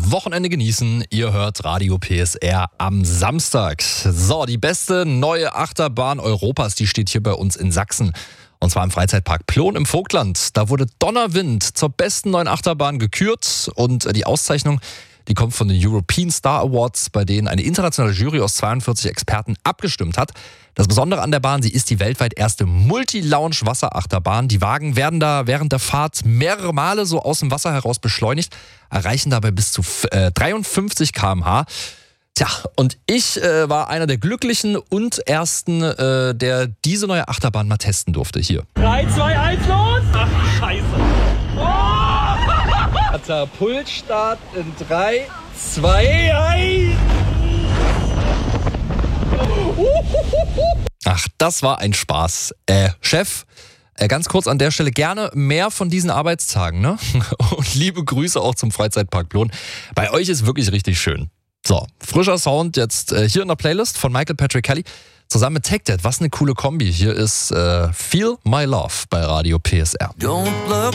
Wochenende genießen. Ihr hört Radio PSR am Samstag. So, die beste neue Achterbahn Europas, die steht hier bei uns in Sachsen. Und zwar im Freizeitpark Plon im Vogtland. Da wurde Donnerwind zur besten neuen Achterbahn gekürt. Und die Auszeichnung, die kommt von den European Star Awards, bei denen eine internationale Jury aus 42 Experten abgestimmt hat. Das Besondere an der Bahn, sie ist die weltweit erste Multi-Lounge-Wasserachterbahn. Die Wagen werden da während der Fahrt mehrere Male so aus dem Wasser heraus beschleunigt, erreichen dabei bis zu 53 km/h. Tja, und ich war einer der Glücklichen und Ersten, der diese neue Achterbahn mal testen durfte hier. 3, 2, 1, los! Ach, Scheiße. Oh! Katapultstart in 3, 2, 1. Ach, das war ein Spaß. Chef, ganz kurz an der Stelle, gerne mehr von diesen Arbeitstagen, ne? Und liebe Grüße auch zum Freizeitpark Plon. Bei euch ist wirklich richtig schön. So, frischer Sound jetzt hier in der Playlist von Michael Patrick Kelly zusammen mit Tech Dead. Was eine coole Kombi. Hier ist Feel My Love bei Radio PSR. Don't look